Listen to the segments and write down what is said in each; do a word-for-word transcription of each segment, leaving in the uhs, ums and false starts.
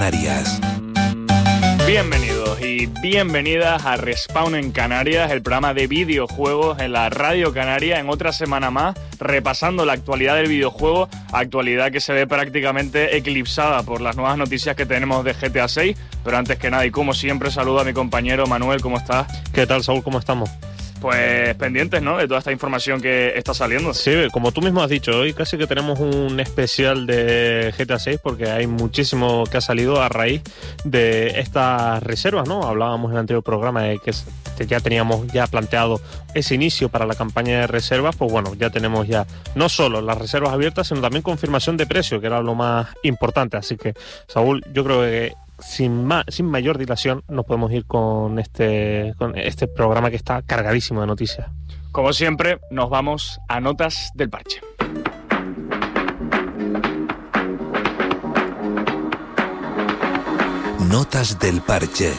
Canarias. Bienvenidos y bienvenidas a Respawn en Canarias, el programa de videojuegos en la Radio Canaria, en otra semana más, repasando la actualidad del videojuego, actualidad que se ve prácticamente eclipsada por las nuevas noticias que tenemos de G T A seis, pero antes que nada y como siempre saludo a mi compañero Manuel, ¿cómo estás? ¿Qué tal, Saúl? ¿Cómo estamos? Pues pendientes, ¿no?, de toda esta información que está saliendo. Sí, como tú mismo has dicho, hoy casi que tenemos un especial de G T A seis porque hay muchísimo que ha salido a raíz de estas reservas, ¿no? Hablábamos en el anterior programa de que ya teníamos ya planteado ese inicio para la campaña de reservas, pues bueno, ya tenemos ya no solo las reservas abiertas, sino también confirmación de precio, que era lo más importante. Así que, Saúl, yo creo que Sin, ma sin mayor dilación nos podemos ir con este, con este programa que está cargadísimo de noticias. Como siempre, nos vamos a Notas del Parche. Notas del Parche.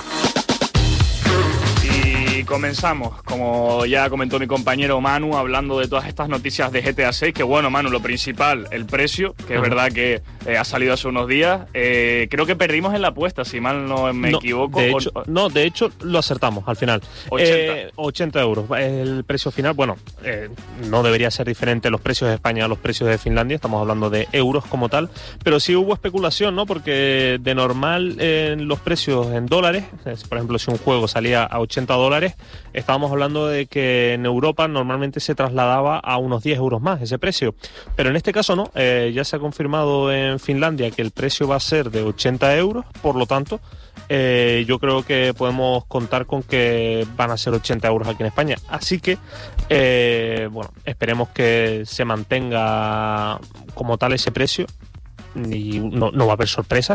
Y comenzamos, como ya comentó mi compañero Manu, hablando de todas estas noticias de G T A seis, que bueno, Manu, lo principal, el precio, que es uh-huh. verdad que eh, ha salido hace unos días. Eh, creo que perdimos en la apuesta, si mal no me no, equivoco. De hecho, o... No, de hecho lo acertamos al final. ochenta. Eh, ochenta euros. El precio final, bueno, eh, no debería ser diferente los precios de España a los precios de Finlandia, estamos hablando de euros como tal, pero sí hubo especulación, ¿no? Porque de normal en eh, los precios en dólares, por ejemplo, si un juego salía a ochenta dólares, estábamos hablando de que en Europa normalmente se trasladaba a unos diez euros más ese precio, pero en este caso no, eh, ya se ha confirmado en Finlandia que el precio va a ser de ochenta euros, por lo tanto eh, yo creo que podemos contar con que van a ser ochenta euros aquí en España, así que eh, bueno, esperemos que se mantenga como tal ese precio y no, no va a haber sorpresas.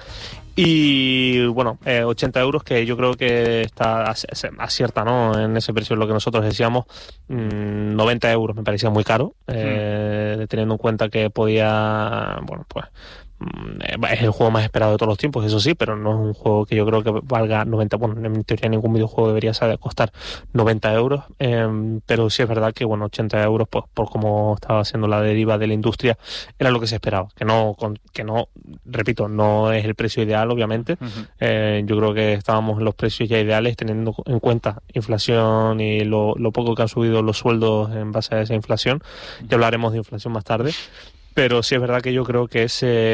Y bueno, eh, ochenta euros, que yo creo que está acierta, ¿no? En ese precio es lo que nosotros decíamos. mmm, noventa euros me parecía muy caro, eh, mm. teniendo en cuenta que podía, bueno, pues es el juego más esperado de todos los tiempos, eso sí, pero no es un juego que yo creo que valga noventa, bueno, en teoría ningún videojuego debería costar noventa euros, eh, pero sí es verdad que, bueno, ochenta euros, pues por cómo estaba siendo la deriva de la industria, era lo que se esperaba, que no, que no, repito, no es el precio ideal, obviamente. Uh-huh. eh, yo creo que estábamos en los precios ya ideales, teniendo en cuenta inflación y lo, lo poco que han subido los sueldos en base a esa inflación. Ya hablaremos de inflación más tarde. Pero sí es verdad que yo creo que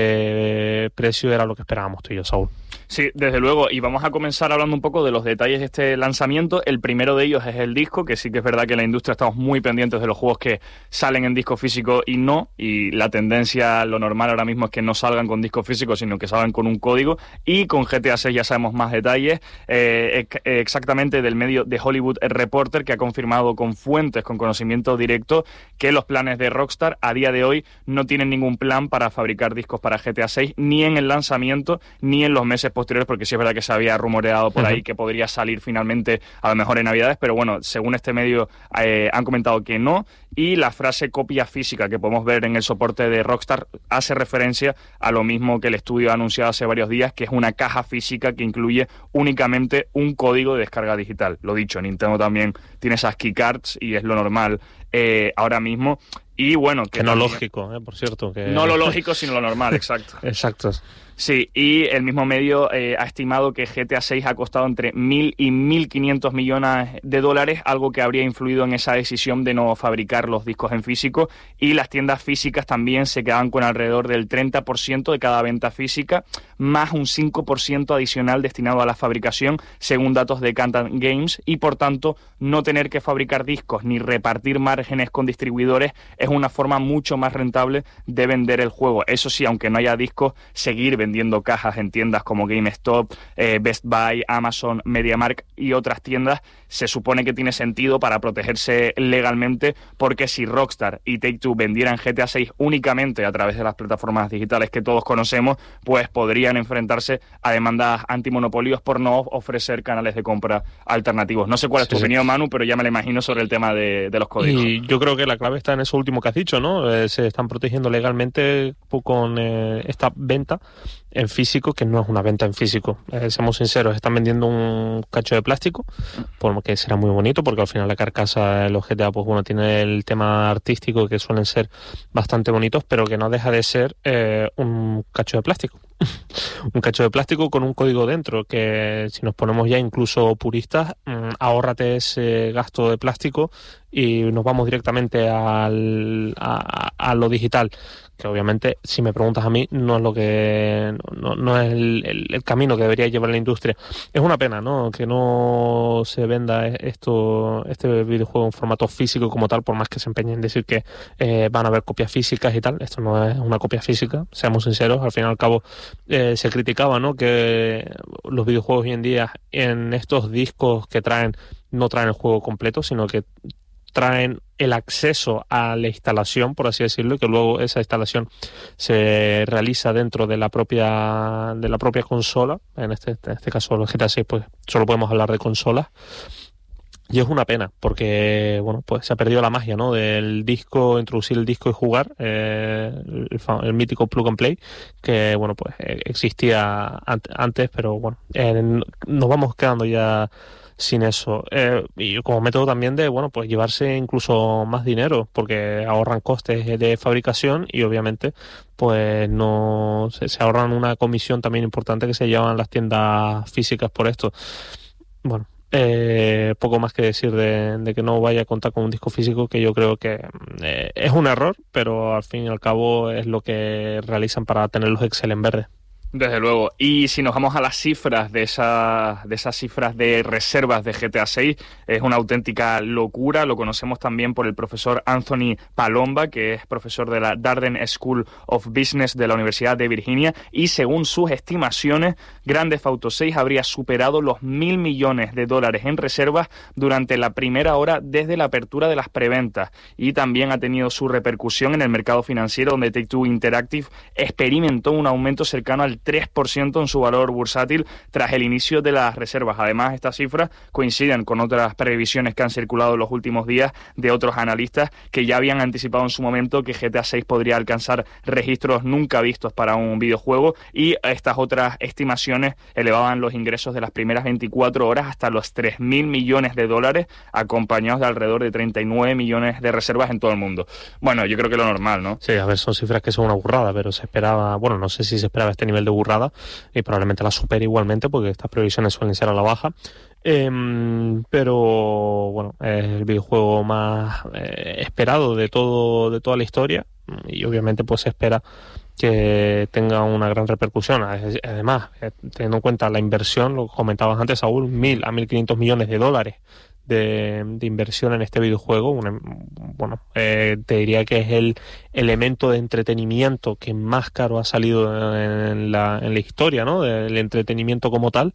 ese precio era lo que esperábamos tú y yo, Saúl. Sí, desde luego, y vamos a comenzar hablando un poco de los detalles de este lanzamiento. El primero de ellos es el disco, que sí que es verdad que en la industria estamos muy pendientes de los juegos que salen en disco físico y no, y la tendencia, lo normal ahora mismo es que no salgan con disco físico, sino que salgan con un código, y con G T A seis ya sabemos más detalles, eh, exactamente del medio de Hollywood Reporter, que ha confirmado con fuentes, con conocimiento directo, que los planes de Rockstar a día de hoy no tienen ningún plan para fabricar discos para G T A seis, ni en el lanzamiento, ni en los meses posteriores, porque sí es verdad que se había rumoreado por ahí uh-huh. que podría salir finalmente a lo mejor en Navidades, pero bueno, según este medio eh, han comentado que no, y la frase copia física que podemos ver en el soporte de Rockstar hace referencia a lo mismo que el estudio ha anunciado hace varios días, que es una caja física que incluye únicamente un código de descarga digital. Lo dicho, Nintendo también tiene esas keycards y es lo normal eh, ahora mismo. Y bueno, que, que no también, lógico, eh, por cierto. Que... No lo lógico, sino lo normal, exacto. Exacto. Sí, y el mismo medio eh, ha estimado que G T A seis ha costado entre mil y mil quinientos millones de dólares, algo que habría influido en esa decisión de no fabricar los discos en físico, y las tiendas físicas también se quedaban con alrededor del treinta por ciento de cada venta física, más un cinco por ciento adicional destinado a la fabricación, según datos de Kantan Games, y por tanto no tener que fabricar discos ni repartir márgenes con distribuidores es una forma mucho más rentable de vender el juego. Eso sí, aunque no haya discos, seguir vendiendo cajas en tiendas como GameStop, eh, Best Buy, Amazon, MediaMarkt y otras tiendas, se supone que tiene sentido para protegerse legalmente, porque si Rockstar y Take-Two vendieran G T A seis únicamente a través de las plataformas digitales que todos conocemos, pues podrían enfrentarse a demandas antimonopolios por no ofrecer canales de compra alternativos. No sé cuál es tu sí, opinión, sí. Manu, pero ya me la imagino sobre el tema de, de los códigos. Y yo creo que la clave está en eso último que has dicho, ¿no? Eh, se están protegiendo legalmente con eh, esta venta en físico, que no es una venta en físico. Eh, seamos sinceros, están vendiendo un cacho de plástico, porque será muy bonito, porque al final la carcasa de los G T A, pues bueno, tiene el tema artístico que suelen ser bastante bonitos, pero que no deja de ser eh, un cacho de plástico. Un cacho de plástico con un código dentro, que si nos ponemos ya incluso puristas, mmm, ahórrate ese gasto de plástico y nos vamos directamente al, a, a lo digital, que obviamente, si me preguntas a mí, no es lo que no, no es el, el, el camino que debería llevar la industria. Es una pena, ¿no?, que no se venda esto este videojuego en formato físico como tal, por más que se empeñen en decir que eh, van a haber copias físicas y tal. Esto no es una copia física, seamos sinceros. Al fin y al cabo eh, se criticaba, ¿no?, que los videojuegos hoy en día en estos discos que traen no traen el juego completo, sino que traen el acceso a la instalación, por así decirlo, y que luego esa instalación se realiza dentro de la propia de la propia consola. En este, en este caso, el G T A seis, pues solo podemos hablar de consolas. Y es una pena, porque bueno, pues se ha perdido la magia, ¿no?, del disco, introducir el disco y jugar, eh, el, el mítico plug and play, que bueno, pues existía antes, pero bueno, eh, nos vamos quedando ya sin eso. Eh, y como método también de, bueno, pues llevarse incluso más dinero, porque ahorran costes de fabricación y obviamente pues no se, se ahorran una comisión también importante que se llevan las tiendas físicas por esto. Bueno, eh, poco más que decir de, de que no vaya a contar con un disco físico, que yo creo que eh, es un error, pero al fin y al cabo es lo que realizan para tener los Excel en verde. Desde luego. Y si nos vamos a las cifras de esas, de esas cifras de reservas de G T A seis, es una auténtica locura. Lo conocemos también por el profesor Anthony Palomba, que es profesor de la Darden School of Business de la Universidad de Virginia, y según sus estimaciones, Grand Theft Auto seis habría superado los mil millones de dólares en reservas durante la primera hora desde la apertura de las preventas, y también ha tenido su repercusión en el mercado financiero, donde Take-Two Interactive experimentó un aumento cercano al tres por ciento en su valor bursátil tras el inicio de las reservas. Además, estas cifras coinciden con otras previsiones que han circulado en los últimos días de otros analistas que ya habían anticipado en su momento que G T A seis podría alcanzar registros nunca vistos para un videojuego, y estas otras estimaciones elevaban los ingresos de las primeras veinticuatro horas hasta los tres mil millones de dólares, acompañados de alrededor de treinta y nueve millones de reservas en todo el mundo. Bueno, yo creo que lo normal, ¿no? Sí, a ver, son cifras que son una burrada, pero se esperaba, bueno, no sé si se esperaba este nivel de burrada, y probablemente la supere igualmente, porque estas previsiones suelen ser a la baja. Eh, pero bueno, es el videojuego más eh, esperado de todo de toda la historia, y obviamente pues se espera que tenga una gran repercusión. Además, teniendo en cuenta la inversión, lo comentabas antes, Saúl, mil a mil quinientos millones de dólares de, de inversión en este videojuego. Una, bueno, eh, te diría que es el elemento de entretenimiento que más caro ha salido en la, en la historia, ¿no?, del entretenimiento como tal.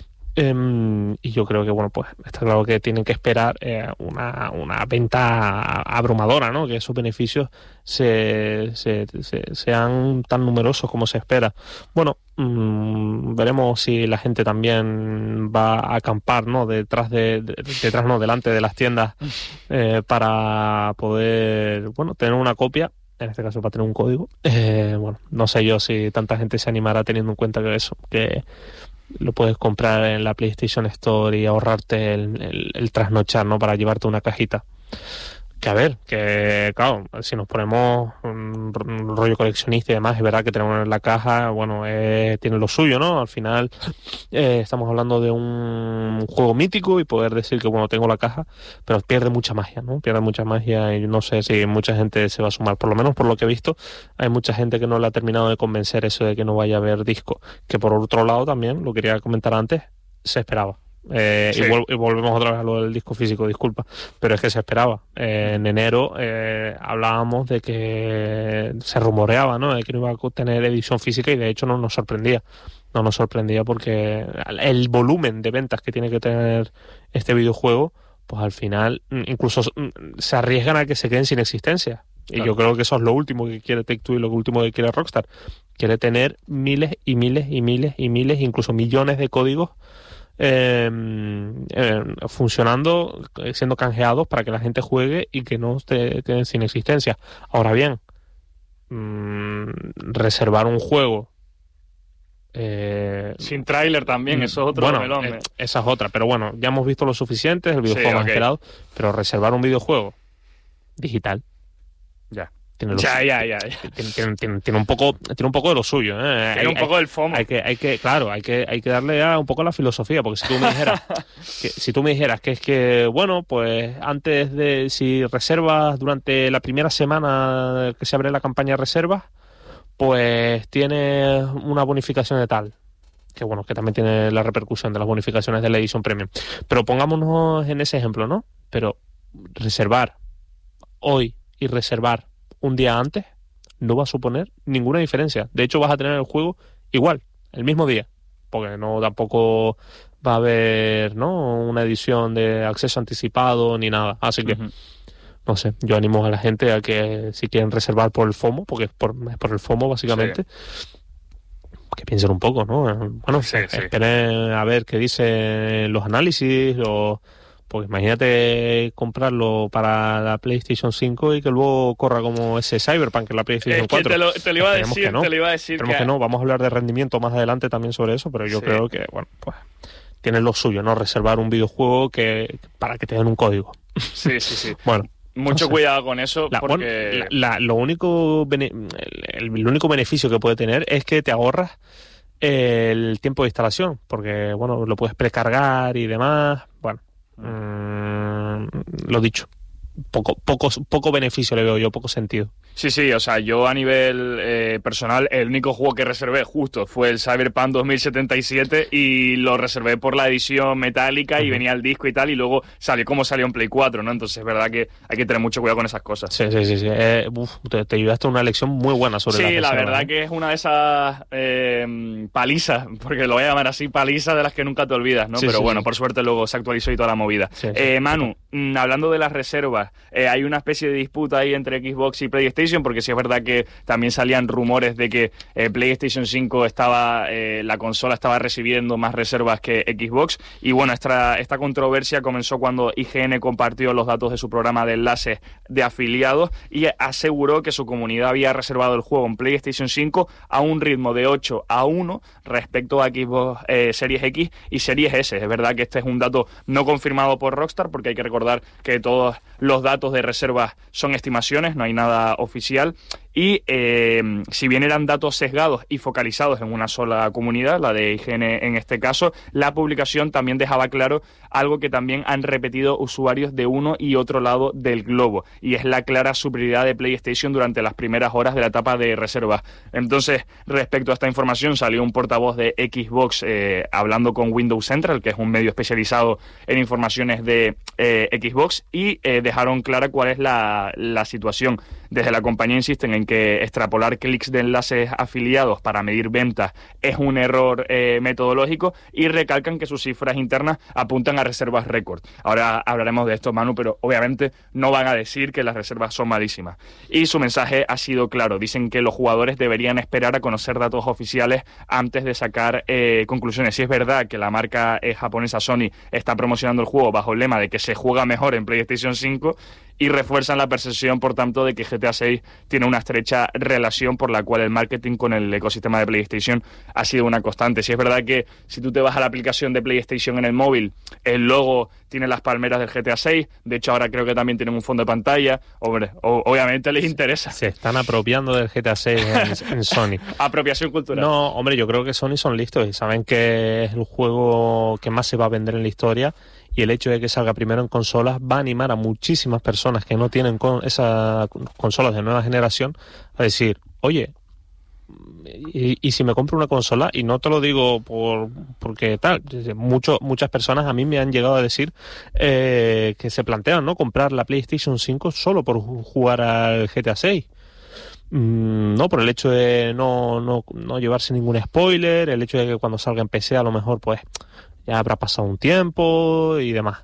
Um, y yo creo que, bueno, pues está claro que tienen que esperar eh, una, una venta abrumadora, ¿no?, que esos beneficios se, se, se, sean tan numerosos como se espera. Bueno, um, veremos si la gente también va a acampar, ¿no?, detrás de, de detrás no, delante de las tiendas eh, para poder, bueno, tener una copia. En este caso, para tener un código. Eh, bueno, no sé yo si tanta gente se animará, teniendo en cuenta que eso, que lo puedes comprar en la PlayStation Store y ahorrarte el, el, el trasnochar, ¿no?, para llevarte una cajita. Que a ver, que claro, si nos ponemos un rollo coleccionista y demás, es verdad que tenemos en la caja, bueno, eh, tiene lo suyo, ¿no? Al final eh, estamos hablando de un juego mítico y poder decir que, bueno, tengo la caja, pero pierde mucha magia, ¿no? Pierde mucha magia, y no sé si mucha gente se va a sumar. Por lo menos por lo que he visto, hay mucha gente que no le ha terminado de convencer eso de que no vaya a haber disco, que por otro lado también, lo quería comentar antes, se esperaba. Eh, sí. y, vol- y volvemos otra vez a lo del disco físico, disculpa, pero es que se esperaba. Eh, en enero eh, hablábamos de que se rumoreaba, ¿no?, de que no iba a tener edición física, y de hecho no nos sorprendía. No nos sorprendía porque el volumen de ventas que tiene que tener este videojuego, pues al final incluso se arriesgan a que se queden sin existencia. Claro. Y yo creo que eso es lo último que quiere Take-Two y lo último que quiere Rockstar. Quiere tener miles y miles y miles y miles, incluso millones de códigos Eh, eh, funcionando, siendo canjeados para que la gente juegue y que no esté queden sin existencia. Ahora bien, mmm, reservar un juego Eh, Sin tráiler también, eso es otro bueno, melón. eh, esa es otra, pero bueno, ya hemos visto lo suficiente, el videojuego Sí, más okay. esperado, pero reservar un videojuego digital. Ya. Tiene, lo Ya, suyo. ya, ya, ya. Tiene, tiene, tiene, tiene un poco, tiene un poco de lo suyo, ¿eh? Tiene hay, un poco hay, del FOMO. Hay que, hay que, claro, hay que, hay que darle a un poco la filosofía, porque si tú me dijeras, que, si tú me dijeras que es que, bueno, pues antes de, si reservas durante la primera semana que se abre la campaña de reservas, pues tienes una bonificación de tal. Que bueno, que también tiene la repercusión de las bonificaciones de la Edition Premium. Pero pongámonos en ese ejemplo, ¿no? Pero reservar hoy y reservar un día antes no va a suponer ninguna diferencia. De hecho, vas a tener el juego igual, el mismo día. Porque no tampoco va a haber, ¿no?, una edición de acceso anticipado ni nada. Así que, uh-huh. no sé, yo animo a la gente a que si quieren reservar por el FOMO, porque es por, es por el FOMO básicamente, sí. que piensen un poco, ¿no? Bueno, sí, sí. esperen a ver qué dicen los análisis, o porque imagínate comprarlo para la PlayStation cinco y que luego corra como ese Cyberpunk en la PlayStation es que cuatro. Te lo, te lo iba a Esperemos decir, no. te lo iba a decir. Esperemos que... que no, vamos a hablar de rendimiento más adelante también sobre eso, pero yo sí. creo que, bueno, pues tiene lo suyo, ¿no? Reservar un videojuego que para que te den un código. Sí, sí, sí. Bueno. Mucho no sé. cuidado con eso, la, porque... La, la, lo único bene, el, el único beneficio que puede tener es que te ahorras el tiempo de instalación, porque, bueno, lo puedes precargar y demás. Bueno, mmm, lo dicho. Poco, poco, poco beneficio le veo yo, poco sentido. Sí, sí, o sea, yo a nivel eh, personal, el único juego que reservé justo fue el Cyberpunk dos mil setenta y siete y lo reservé por la edición metálica y uh-huh. venía el disco y tal, y luego salió como salió en Play cuatro, ¿no? Entonces es verdad que hay que tener mucho cuidado con esas cosas. Sí, sí, sí. sí. Eh, uf, te, te llevaste una lección muy buena sobre sí, la Sí, la verdad ¿eh? que es una de esas eh, palizas, porque lo voy a llamar así, palizas de las que nunca te olvidas, ¿no? Sí, Pero sí, bueno, sí. por suerte luego se actualizó y toda la movida. Sí, sí, eh, Manu, sí. hablando de las reservas, eh, hay una especie de disputa ahí entre Xbox y PlayStation, porque sí es verdad que también salían rumores de que eh, PlayStation cinco estaba, eh, la consola estaba recibiendo más reservas que Xbox, y bueno, esta, esta controversia comenzó cuando I G N compartió los datos de su programa de enlaces de afiliados y aseguró que su comunidad había reservado el juego en PlayStation cinco a un ritmo de ocho a uno respecto a Xbox eh, Series X y Series S. Es verdad que este es un dato no confirmado por Rockstar, porque hay que recordar que todos los datos de reservas son estimaciones, no hay nada oficial. Y eh, si bien eran datos sesgados y focalizados en una sola comunidad, la de I G N en este caso, la publicación también dejaba claro algo que también han repetido usuarios de uno y otro lado del globo, y es la clara superioridad de PlayStation durante las primeras horas de la etapa de reserva. Entonces, respecto a esta información, salió un portavoz de Xbox eh, hablando con Windows Central, que es un medio especializado en informaciones de eh, Xbox, y eh, dejaron clara cuál es la, la situación. Desde la compañía insisten en que extrapolar clics de enlaces afiliados para medir ventas es un error eh, metodológico, y recalcan que sus cifras internas apuntan a reservas récord. Ahora hablaremos de esto, Manu, pero obviamente no van a decir que las reservas son malísimas. Y su mensaje ha sido claro. Dicen que los jugadores deberían esperar a conocer datos oficiales antes de sacar eh, conclusiones. Si es verdad que la marca eh, japonesa Sony está promocionando el juego bajo el lema de que se juega mejor en PlayStation cinco, y refuerzan la percepción, por tanto, de que G T A seis tiene una estrecha relación, por la cual el marketing con el ecosistema de PlayStation ha sido una constante. Si es verdad que si tú te vas a la aplicación de PlayStation en el móvil, el logo tiene las palmeras del G T A seis, de hecho ahora creo que también tienen un fondo de pantalla, hombre, o, obviamente les interesa. Se están apropiando del G T A seis en, en Sony. Apropiación cultural. No, hombre, yo creo que Sony son listos y saben que es el juego que más se va a vender en la historia, y el hecho de que salga primero en consolas va a animar a muchísimas personas que no tienen con esas consolas de nueva generación a decir, oye, y, y si me compro una consola, y no te lo digo por porque tal, mucho, muchas personas a mí me han llegado a decir eh, que se plantean, ¿no?, comprar la PlayStation cinco solo por jugar al G T A seis. No, por el hecho de no, no, no llevarse ningún spoiler, el hecho de que cuando salga en P C a lo mejor pues ya habrá pasado un tiempo y demás.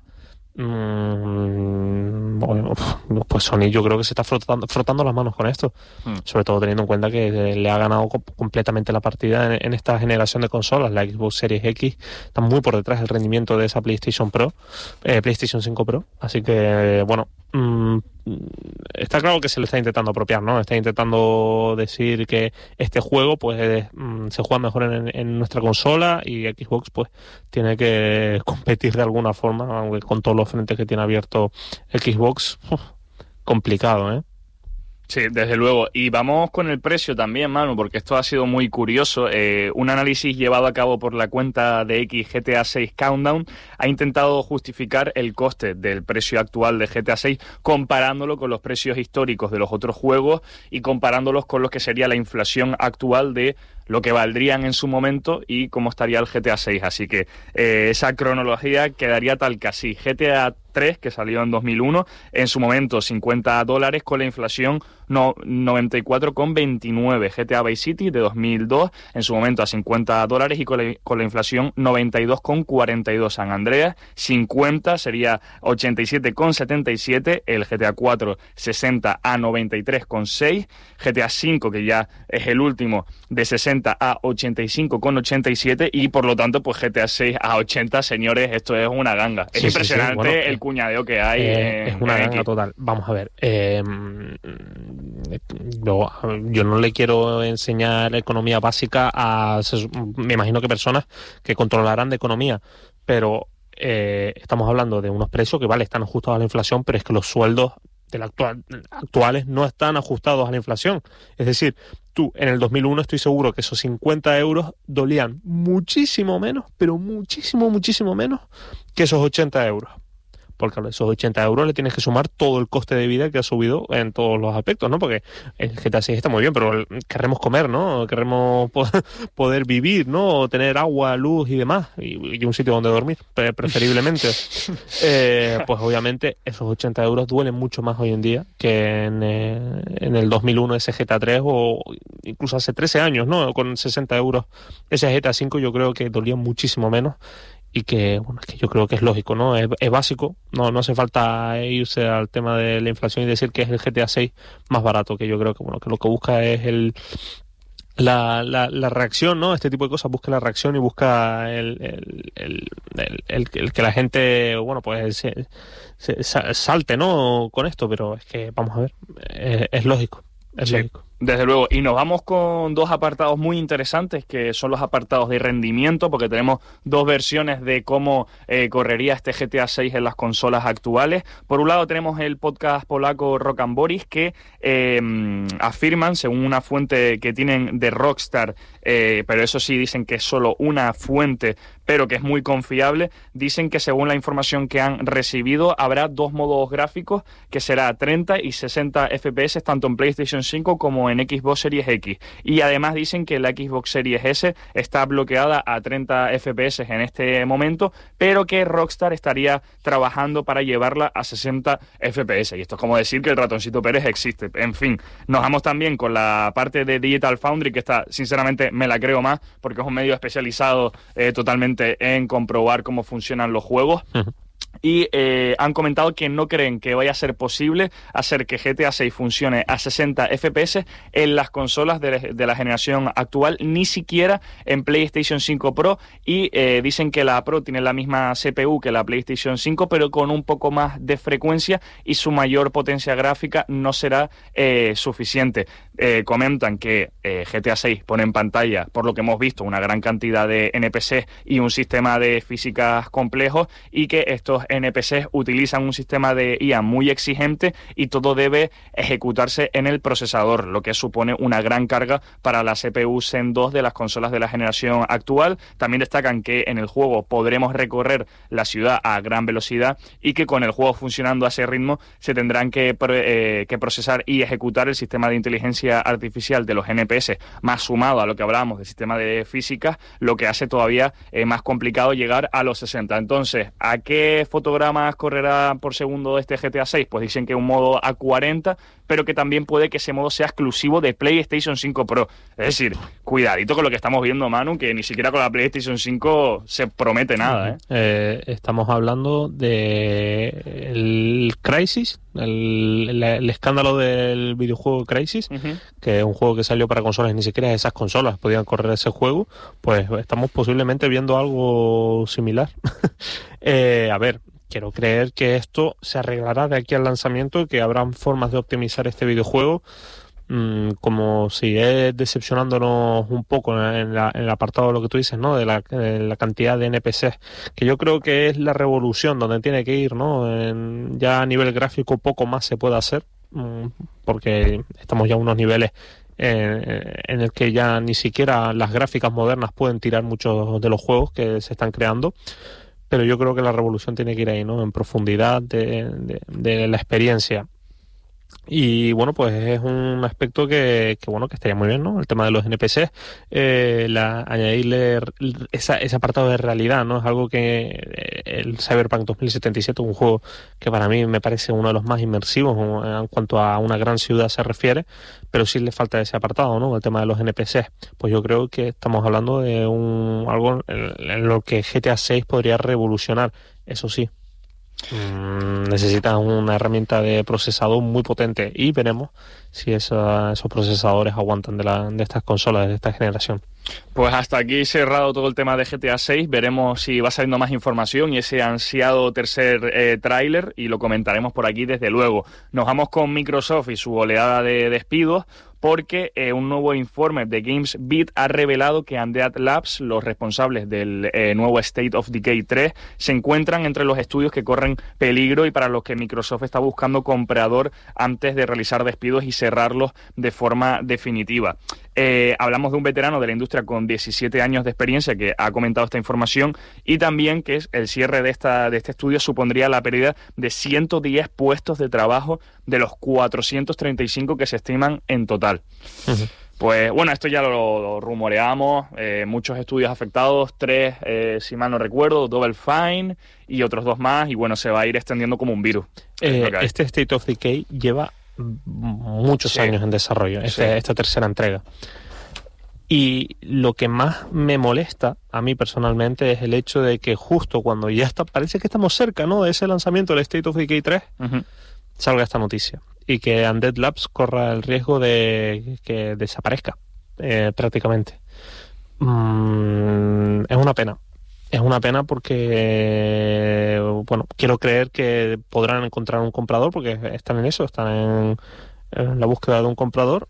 Mm, bueno, pues Sony yo creo que se está frotando, frotando las manos con esto, mm. sobre todo teniendo en cuenta que le ha ganado co- completamente la partida en, en esta generación de consolas. La Xbox Series X está muy por detrás del rendimiento de esa PlayStation Pro, eh, PlayStation cinco Pro, así que bueno, mmm, está claro que se le está intentando apropiar, ¿no? Está intentando decir que este juego pues mmm, se juega mejor en, en nuestra consola y Xbox pues tiene que competir de alguna forma, aunque con todos los frentes que tiene abierto Xbox, uf, complicado, ¿eh? Sí, desde luego. Y vamos con el precio también, Manu, porque esto ha sido muy curioso. Eh, un análisis llevado a cabo por la cuenta de X G T A seis Countdown ha intentado justificar el coste del precio actual de G T A seis comparándolo con los precios históricos de los otros juegos y comparándolos con lo que sería la inflación actual de lo que valdrían en su momento y cómo estaría el G T A seis. Así que eh, esa cronología quedaría tal que así. G T A tres, que salió en dos mil uno, en su momento cincuenta dólares, con la inflación no, noventa y cuatro coma veintinueve. G T A Vice City de dos mil dos, en su momento a cincuenta dólares y con la, con la inflación noventa y dos coma cuarenta y dos. San Andreas, cincuenta, sería ochenta y siete coma setenta y siete. El G T A cuatro, sesenta a noventa y tres coma seis. G T A cinco, que ya es el último, de sesenta a ochenta y cinco coma ochenta y siete. Y por lo tanto, pues G T A seis a ochenta, señores, esto es una ganga. Es sí, impresionante sí, sí. Bueno, el cuñadeo que hay. Eh, en, es una en ganga X. total. Vamos a ver. Eh, yo, yo no le quiero enseñar economía básica a, me imagino que personas que controlarán de economía, pero eh, estamos hablando de unos precios que, vale, están ajustados a la inflación, pero es que los sueldos de la actual, actuales no están ajustados a la inflación. Es decir, tú en el dos mil uno estoy seguro que esos cincuenta euros dolían muchísimo menos, pero muchísimo, muchísimo menos que esos ochenta euros. Porque a esos ochenta euros le tienes que sumar todo el coste de vida que ha subido en todos los aspectos, ¿no? Porque el G T A seis está muy bien, pero querremos comer, ¿no? Queremos poder vivir, ¿no? Tener agua, luz y demás, y, y un sitio donde dormir, preferiblemente. eh, pues obviamente esos ochenta euros duelen mucho más hoy en día que en, eh, en el dos mil uno ese G T A tres, o incluso hace trece años, ¿no? Con sesenta euros ese G T A cinco yo creo que dolía muchísimo menos. Y que, bueno, es que yo creo que es lógico, ¿no? Es, es básico, no no hace falta irse al tema de la inflación y decir que es el G T A seis más barato, que yo creo que, bueno, que lo que busca es el la, la, la reacción, ¿no? Este tipo de cosas, busca la reacción y busca el, el, el, el, el, el que la gente, bueno, pues se, se, salte, ¿no? Con esto, pero es que, vamos a ver, es, es lógico, es sí. lógico. Desde luego, y nos vamos con dos apartados muy interesantes, que son los apartados de rendimiento, porque tenemos dos versiones de cómo eh, correría este G T A seis en las consolas actuales. Por un lado tenemos el podcast polaco Rock and Boris, que eh, afirman, según una fuente que tienen de Rockstar, eh, pero eso sí dicen que es solo una fuente, pero que es muy confiable, dicen que según la información que han recibido habrá dos modos gráficos, que será treinta y sesenta F P S tanto en PlayStation cinco como en Xbox Series X. Y además dicen que la Xbox Series S está bloqueada a treinta F P S en este momento, pero que Rockstar estaría trabajando para llevarla a sesenta F P S. Y esto es como decir que el ratoncito Pérez existe. En fin, nos vamos también con la parte de Digital Foundry, que está, sinceramente, me la creo más, porque es un medio especializado eh, totalmente en comprobar cómo funcionan los juegos. Uh-huh. Y eh, han comentado que no creen que vaya a ser posible hacer que G T A seis funcione a sesenta F P S en las consolas de, de la generación actual, ni siquiera en PlayStation cinco Pro, y eh, dicen que la Pro tiene la misma C P U que la PlayStation cinco, pero con un poco más de frecuencia, y su mayor potencia gráfica no será eh, suficiente. Eh, comentan que eh, G T A seis pone en pantalla, por lo que hemos visto, una gran cantidad de N P C y un sistema de físicas complejos, y que estos N P Cs utilizan un sistema de I A muy exigente y todo debe ejecutarse en el procesador, lo que supone una gran carga para la C P U Zen dos de las consolas de la generación actual. También destacan que en el juego podremos recorrer la ciudad a gran velocidad y que con el juego funcionando a ese ritmo se tendrán que, eh, que procesar y ejecutar el sistema de inteligencia artificial de los N P S, más sumado a lo que hablábamos del sistema de física, lo que hace todavía eh, más complicado llegar a los sesenta. Entonces, ¿a qué fotogramas correrá por segundo este G T A seis? Pues dicen que un modo a cuarenta, pero que también puede que ese modo sea exclusivo de PlayStation cinco Pro. Es decir, cuidadito con lo que estamos viendo, Manu, que ni siquiera con la PlayStation cinco se promete nada, ¿eh? Eh, estamos hablando de el Crysis, el, el, el escándalo del videojuego Crysis, uh-huh. que es un juego que salió para consolas, ni siquiera esas consolas podían correr ese juego. Pues estamos posiblemente viendo algo similar. eh, a ver, quiero creer que esto se arreglará de aquí al lanzamiento, que habrán formas de optimizar este videojuego, mmm, como si es decepcionándonos un poco en, la, en el apartado de lo que tú dices, ¿no? De la, de la cantidad de N P Cs, que yo creo que es la revolución donde tiene que ir, ¿no? En, ya a nivel gráfico poco más se puede hacer, mmm, porque estamos ya a unos niveles Eh, en el que ya ni siquiera las gráficas modernas pueden tirar muchos de los juegos que se están creando, pero yo creo que la revolución tiene que ir ahí, ¿no? En profundidad de, de, de la experiencia. Y bueno, pues es un aspecto que, que bueno, que estaría muy bien, ¿no? El tema de los N P Cs, eh, la, añadirle esa, ese apartado de realidad, ¿no? Es algo que el Cyberpunk dos mil setenta y siete, un juego que para mí me parece uno de los más inmersivos en cuanto a una gran ciudad se refiere, pero sí le falta ese apartado, ¿no? El tema de los N P Cs. Pues yo creo que estamos hablando de un algo en, en lo que G T A seis podría revolucionar, eso sí. Mm, necesitan una herramienta de procesador muy potente y veremos si esa, esos procesadores aguantan de, la, de estas consolas de esta generación. Pues hasta aquí cerrado todo el tema de G T A seis. Veremos si va saliendo más información y ese ansiado tercer eh, tráiler, y lo comentaremos por aquí desde luego. Nos vamos con Microsoft y su oleada de despidos, porque eh, un nuevo informe de GamesBeat ha revelado que Undead Labs, los responsables del eh, nuevo State of Decay tres, se encuentran entre los estudios que corren peligro y para los que Microsoft está buscando comprador antes de realizar despidos y cerrarlos de forma definitiva. Eh, hablamos de un veterano de la industria con diecisiete años de experiencia que ha comentado esta información, y también que es el cierre de, esta, de este estudio supondría la pérdida de ciento diez puestos de trabajo de los cuatrocientos treinta y cinco que se estiman en total. Uh-huh. Pues bueno, esto ya lo, lo rumoreamos, eh, muchos estudios afectados, tres, eh, si mal no recuerdo, Double Fine y otros dos más, y bueno, se va a ir extendiendo como un virus. Eh, este State of Decay lleva muchos sí. años en desarrollo, este, sí. esta tercera entrega. Y lo que más me molesta a mí personalmente es el hecho de que justo cuando ya está, parece que estamos cerca, ¿no?, de ese lanzamiento del State of Decay tres, uh-huh. salga esta noticia y que Undead Labs corra el riesgo de que desaparezca eh, prácticamente. Mm, es una pena. Es una pena porque, bueno, quiero creer que podrán encontrar un comprador, porque están en eso, están en, en la búsqueda de un comprador,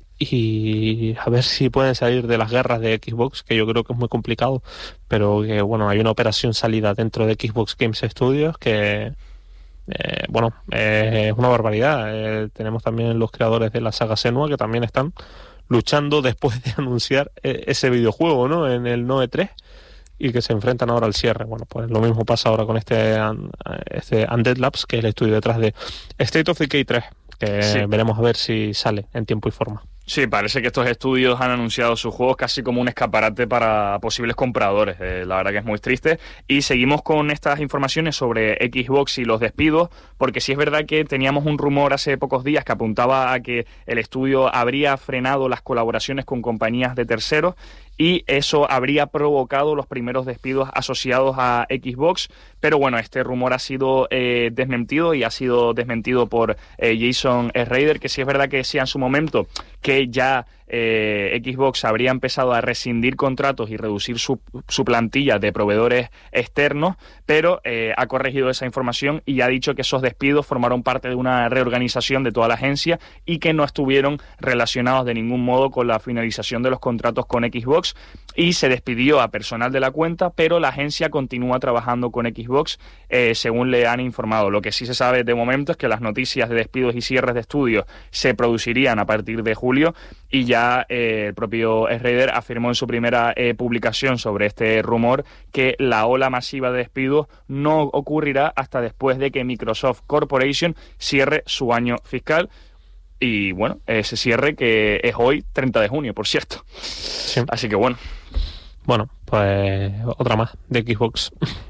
y a ver si pueden salir de las guerras de Xbox, que yo creo que es muy complicado, pero que, bueno, hay una operación salida dentro de Xbox Games Studios que, eh, bueno, eh, es una barbaridad. Eh, tenemos también los creadores de la saga Senua, que también están luchando después de anunciar eh, ese videojuego, ¿no?, en el Noe tres, y que se enfrentan ahora al cierre. Bueno, pues lo mismo pasa ahora con este, este Undead Labs, que es el estudio detrás de State of Decay tres, que sí. veremos a ver si sale en tiempo y forma. Sí, parece que estos estudios han anunciado sus juegos casi como un escaparate para posibles compradores. Eh, la verdad que es muy triste. Y seguimos con estas informaciones sobre Xbox y los despidos, porque sí es verdad que teníamos un rumor hace pocos días que apuntaba a que el estudio habría frenado las colaboraciones con compañías de terceros, y eso habría provocado los primeros despidos asociados a Xbox, pero bueno, este rumor ha sido eh, desmentido, y ha sido desmentido por eh, Jason Schreier, que sí es verdad que decía en su momento que ya eh, Xbox habría empezado a rescindir contratos y reducir su, su plantilla de proveedores externos, pero eh, ha corregido esa información y ha dicho que esos despidos formaron parte de una reorganización de toda la agencia y que no estuvieron relacionados de ningún modo con la finalización de los contratos con Xbox, y se despidió a personal de la cuenta, pero la agencia continúa trabajando con Xbox, eh, según le han informado. Lo que sí se sabe de momento es que las noticias de despidos y cierres de estudios se producirían a partir de julio, y ya eh, el propio Schreier afirmó en su primera eh, publicación sobre este rumor que la ola masiva de despidos no ocurrirá hasta después de que Microsoft Corporation cierre su año fiscal. Y bueno, ese cierre que es hoy, treinta de junio, por cierto. Sí. Así que bueno. Bueno, pues otra más de Xbox.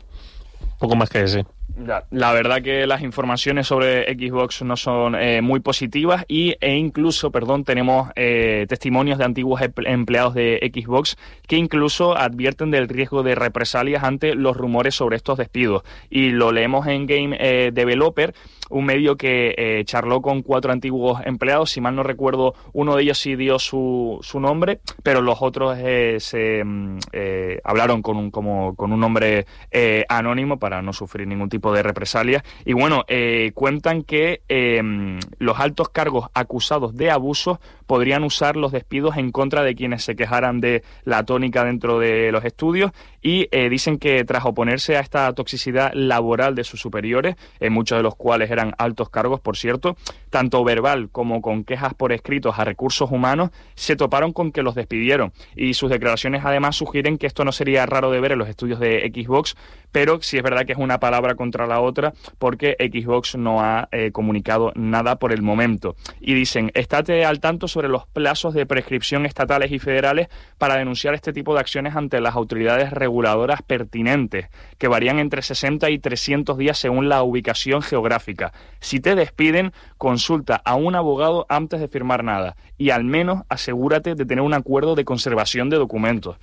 Poco más que decir. Ya, la verdad que las informaciones sobre Xbox no son eh, muy positivas, y, e incluso, perdón, tenemos eh, testimonios de antiguos empleados de Xbox que incluso advierten del riesgo de represalias ante los rumores sobre estos despidos. Y lo leemos en Game eh, Developer, un medio que eh, charló con cuatro antiguos empleados. Si mal no recuerdo, uno de ellos sí dio su, su nombre, pero los otros eh, se eh, hablaron con un, como, con un nombre eh, anónimo para no sufrir ningún tipo tipo de represalias. Y bueno, eh, cuentan que eh, los altos cargos acusados de abusos podrían usar los despidos en contra de quienes se quejaran de la tónica dentro de los estudios y eh, dicen que tras oponerse a esta toxicidad laboral de sus superiores, eh, muchos de los cuales eran altos cargos, por cierto, tanto verbal como con quejas por escritos a recursos humanos, se toparon con que los despidieron. Y sus declaraciones además sugieren que esto no sería raro de ver en los estudios de Xbox, pero sí es verdad que es una palabra contra la otra porque Xbox no ha eh, comunicado nada por el momento. Y dicen, estate al tanto sobre los plazos de prescripción estatales y federales para denunciar este tipo de acciones ante las autoridades reguladoras pertinentes, que varían entre sesenta y trescientos días según la ubicación geográfica. Si te despiden, consulta a un abogado antes de firmar nada y al menos asegúrate de tener un acuerdo de conservación de documentos.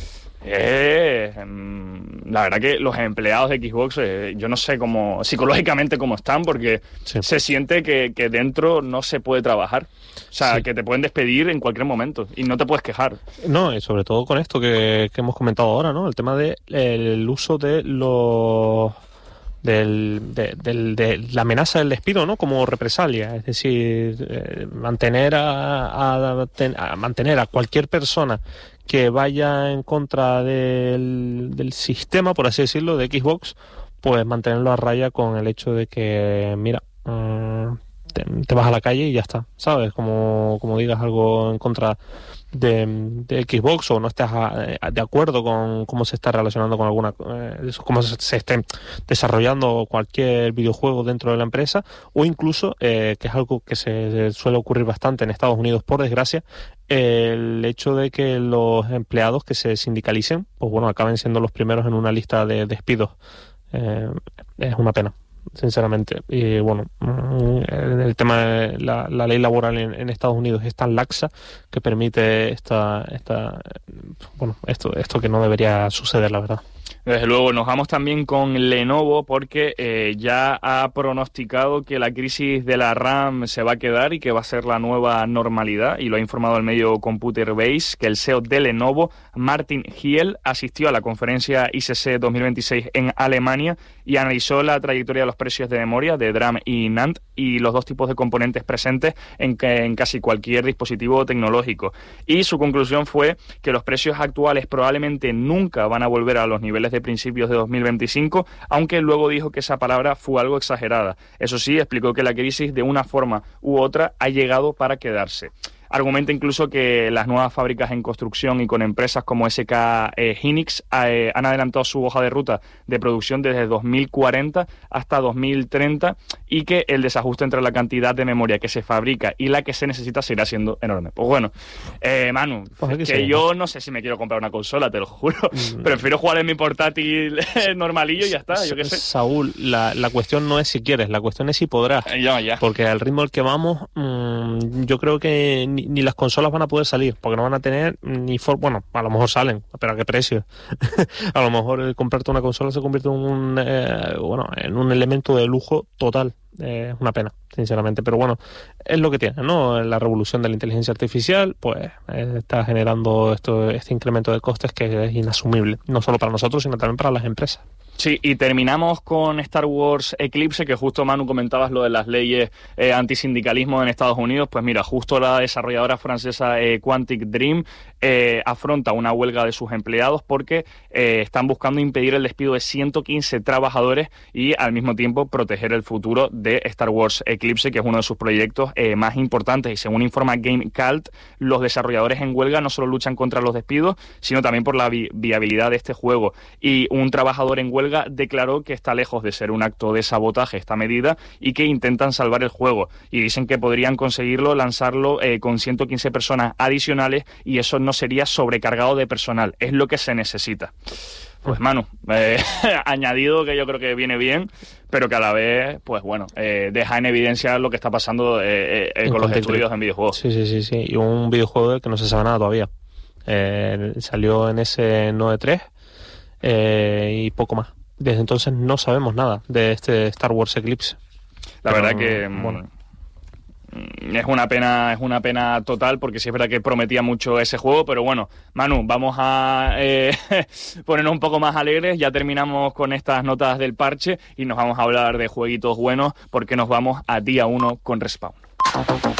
Eh, la verdad que los empleados de Xbox, eh, yo no sé cómo psicológicamente cómo están, porque sí. se siente que, que dentro no se puede trabajar. O sea, sí. que te pueden despedir en cualquier momento y no te puedes quejar. No, y sobre todo con esto que, que hemos comentado ahora, ¿no? El tema del de el uso de los... Del, de, del, de la amenaza del despido, ¿no? Como represalia, es decir, eh, mantener a, a, a mantener a cualquier persona que vaya en contra del, del sistema, por así decirlo, de Xbox, pues mantenerlo a raya con el hecho de que, mira, mmm, te, te vas a la calle y ya está, ¿sabes? Como, como digas algo en contra de, de Xbox o no estás a, a, de acuerdo con cómo se está relacionando con alguna, eh, cómo se, se esté desarrollando cualquier videojuego dentro de la empresa, o incluso, eh, que es algo que se suele ocurrir bastante en Estados Unidos, por desgracia, el hecho de que los empleados que se sindicalicen, pues bueno, acaben siendo los primeros en una lista de despidos. Eh, es una pena, sinceramente. Y bueno, el tema de la, la ley laboral en, en Estados Unidos es tan laxa que permite esta, esta bueno, esto, esto que no debería suceder, la verdad. Desde luego, nos vamos también con Lenovo porque eh, ya ha pronosticado que la crisis de la RAM se va a quedar y que va a ser la nueva normalidad, y lo ha informado el medio Computer Base, que el C E O de Lenovo, Martin Hiel, asistió a la conferencia I C C dos mil veintiséis en Alemania y analizó la trayectoria de los precios de memoria de DRAM y NAND y los dos tipos de componentes presentes en, que, en casi cualquier dispositivo tecnológico. Y su conclusión fue que los precios actuales probablemente nunca van a volver a los niveles de principios de dos mil veinticinco, aunque luego dijo que esa palabra fue algo exagerada. Eso sí, explicó que la crisis de una forma u otra ha llegado para quedarse. Argumenta incluso que las nuevas fábricas en construcción y con empresas como S K eh, Hynix eh, han adelantado su hoja de ruta de producción desde dos mil cuarenta hasta dos mil treinta y que el desajuste entre la cantidad de memoria que se fabrica y la que se necesita seguirá siendo enorme. Pues bueno, eh, Manu, pues que, que sí, yo no sé si me quiero comprar una consola, te lo juro. Mm. Prefiero jugar en mi portátil normalillo y ya está, yo qué sé. Saúl, la, la cuestión no es si quieres, la cuestión es si podrás. Ya, ya. Porque al ritmo al que vamos, mmm, yo creo que ni, ni las consolas van a poder salir, porque no van a tener ni for bueno, a lo mejor salen, pero ¿a qué precio? A lo mejor el comprarte una consola se convierte en un eh, bueno, en un elemento de lujo total. Es eh, una pena, sinceramente, pero bueno, es lo que tiene, ¿no? La revolución de la inteligencia artificial, pues eh, está generando esto, este incremento de costes que es inasumible, no solo para nosotros, sino también para las empresas. Sí, y terminamos con Star Wars Eclipse, que justo, Manu, comentabas lo de las leyes eh, antisindicalismo en Estados Unidos. Pues mira, justo la desarrolladora francesa eh, Quantic Dream eh, afronta una huelga de sus empleados porque eh, están buscando impedir el despido de ciento quince trabajadores y al mismo tiempo proteger el futuro de Star Wars Eclipse, que es uno de sus proyectos eh, más importantes. Y según informa Game Cult, los desarrolladores en huelga no solo luchan contra los despidos, sino también por la vi- viabilidad de este juego. Y un trabajador en huelga declaró que está lejos de ser un acto de sabotaje esta medida y que intentan salvar el juego, y dicen que podrían conseguirlo, lanzarlo eh, con ciento quince personas adicionales, y eso no sería sobrecargado de personal, es lo que se necesita. Pues Manu, eh, añadido que yo creo que viene bien, pero que a la vez, pues bueno, eh, deja en evidencia lo que está pasando eh, eh, con los estudios en videojuegos. Sí, sí, sí, sí, y un videojuego del que no se sabe nada todavía. Eh, salió en ese nueve tres eh, y poco más. Desde entonces no sabemos nada de este Star Wars Eclipse. La Pero, verdad que, bueno, es una pena, es una pena total, porque sí es verdad que prometía mucho ese juego, pero bueno, Manu, vamos a eh, ponernos un poco más alegres, ya terminamos con estas notas del parche y nos vamos a hablar de jueguitos buenos, porque nos vamos a día uno con Respawn.